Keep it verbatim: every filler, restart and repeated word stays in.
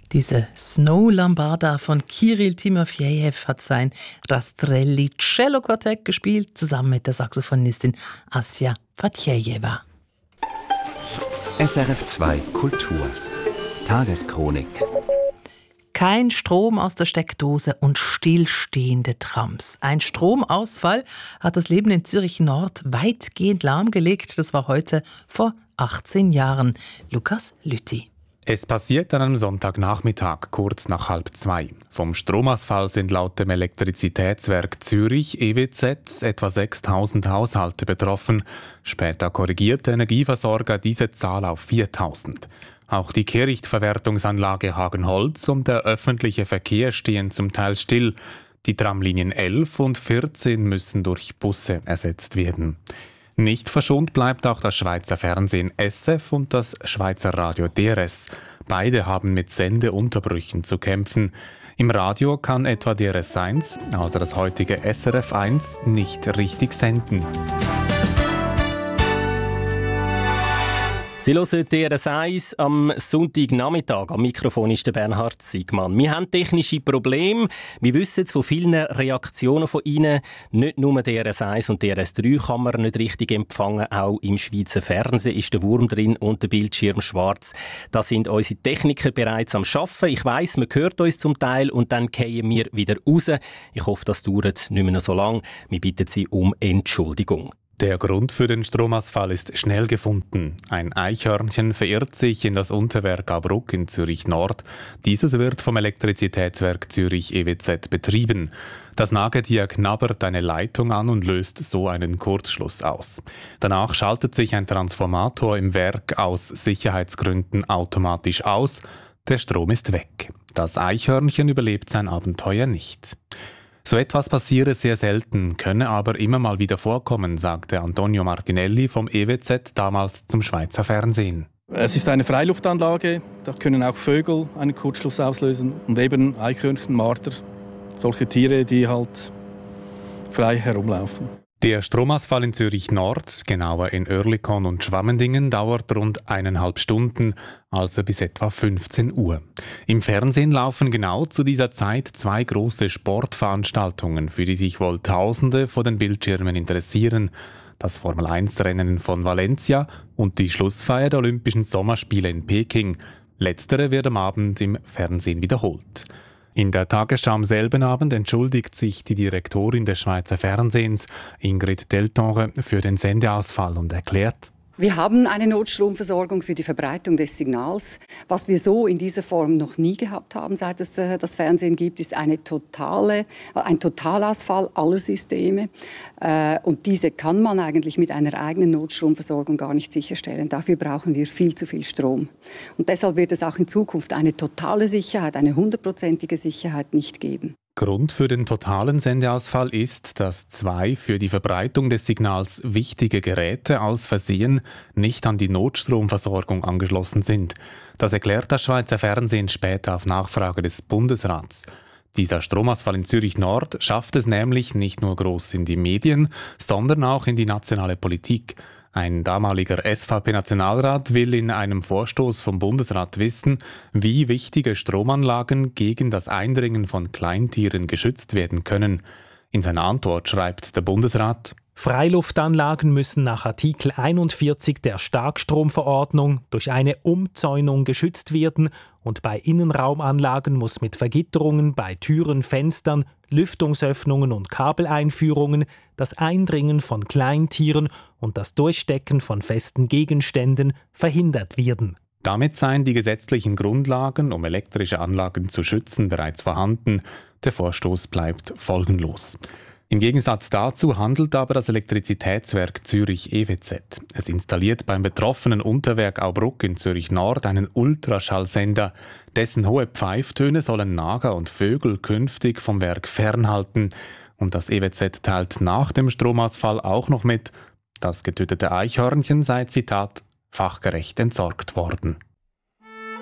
Diese Snow Lambada von Kirill Timofejew hat sein Rastrelli Cello Quartett gespielt, zusammen mit der Saxophonistin Asja Fatjejeva. S R F zwei Kultur Tageschronik. Kein Strom aus der Steckdose und stillstehende Trams. Ein Stromausfall hat das Leben in Zürich Nord weitgehend lahmgelegt. Das war heute vor achtzehn Jahren. Lukas Lüthi. Es passiert an einem Sonntagnachmittag, kurz nach halb zwei. Vom Stromausfall sind laut dem Elektrizitätswerk Zürich E W Z etwa sechstausend Haushalte betroffen. Später korrigiert der Energieversorger diese Zahl auf viertausend. Auch die Kehrichtverwertungsanlage Hagenholz und der öffentliche Verkehr stehen zum Teil still. Die Tramlinien elf und vierzehn müssen durch Busse ersetzt werden. Nicht verschont bleibt auch das Schweizer Fernsehen S F und das Schweizer Radio D R S. Beide haben mit Sendeunterbrüchen zu kämpfen. Im Radio kann etwa D R S eins, also das heutige S R F eins, nicht richtig senden. Sie hören D R S eins am Sonntagnachmittag. Am Mikrofon ist der Bernhard Siegmann. Wir haben technische Probleme. Wir wissen es von vielen Reaktionen von Ihnen. Nicht nur D R S eins und D R S drei kann man nicht richtig empfangen. Auch im Schweizer Fernsehen ist der Wurm drin und der Bildschirm schwarz. Da sind unsere Techniker bereits am Arbeiten. Ich weiss, man hört uns zum Teil und dann fallen wir wieder raus. Ich hoffe, das dauert nicht mehr so lange. Wir bitten Sie um Entschuldigung. Der Grund für den Stromausfall ist schnell gefunden. Ein Eichhörnchen verirrt sich in das Unterwerk Aubruck in Zürich Nord. Dieses wird vom Elektrizitätswerk Zürich E W Z betrieben. Das Nagetier knabbert eine Leitung an und löst so einen Kurzschluss aus. Danach schaltet sich ein Transformator im Werk aus Sicherheitsgründen automatisch aus. Der Strom ist weg. Das Eichhörnchen überlebt sein Abenteuer nicht. So etwas passiere sehr selten, könne aber immer mal wieder vorkommen, sagte Antonio Martinelli vom E W Z damals zum Schweizer Fernsehen. Es ist eine Freiluftanlage, da können auch Vögel einen Kurzschluss auslösen und eben Eichhörnchen, Marder, solche Tiere, die halt frei herumlaufen. Der Stromausfall in Zürich Nord, genauer in Oerlikon und Schwamendingen, dauert rund eineinhalb Stunden, also bis etwa fünfzehn Uhr. Im Fernsehen laufen genau zu dieser Zeit zwei große Sportveranstaltungen, für die sich wohl Tausende vor den Bildschirmen interessieren. Das Formel eins Rennen von Valencia und die Schlussfeier der Olympischen Sommerspiele in Peking. Letztere wird am Abend im Fernsehen wiederholt. In der Tagesschau am selben Abend entschuldigt sich die Direktorin des Schweizer Fernsehens, Ingrid Deltonre, für den Sendeausfall und erklärt: Wir haben eine Notstromversorgung für die Verbreitung des Signals. Was wir so in dieser Form noch nie gehabt haben, seit es äh, das Fernsehen gibt, ist eine totale, ein Totalausfall aller Systeme. Äh, und diese kann man eigentlich mit einer eigenen Notstromversorgung gar nicht sicherstellen. Dafür brauchen wir viel zu viel Strom. Und deshalb wird es auch in Zukunft eine totale Sicherheit, eine hundertprozentige Sicherheit nicht geben. Grund für den totalen Sendeausfall ist, dass zwei für die Verbreitung des Signals wichtige Geräte aus Versehen nicht an die Notstromversorgung angeschlossen sind. Das erklärt das Schweizer Fernsehen später auf Nachfrage des Bundesrats. Dieser Stromausfall in Zürich Nord schafft es nämlich nicht nur groß in die Medien, sondern auch in die nationale Politik. Ein damaliger S V P-Nationalrat will in einem Vorstoß vom Bundesrat wissen, wie wichtige Stromanlagen gegen das Eindringen von Kleintieren geschützt werden können. In seiner Antwort schreibt der Bundesrat: Freiluftanlagen müssen nach Artikel einundvierzig der Starkstromverordnung durch eine Umzäunung geschützt werden und bei Innenraumanlagen muss mit Vergitterungen bei Türen, Fenstern, Lüftungsöffnungen und Kabeleinführungen das Eindringen von Kleintieren und das Durchstecken von festen Gegenständen verhindert werden. Damit seien die gesetzlichen Grundlagen, um elektrische Anlagen zu schützen, bereits vorhanden. Der Vorstoß bleibt folgenlos. Im Gegensatz dazu handelt aber das Elektrizitätswerk Zürich E W Z. Es installiert beim betroffenen Unterwerk Aubruck in Zürich Nord einen Ultraschallsender. Dessen hohe Pfeiftöne sollen Nager und Vögel künftig vom Werk fernhalten. Und das E W Z teilt nach dem Stromausfall auch noch mit, das getötete Eichhörnchen sei, Zitat, fachgerecht entsorgt worden.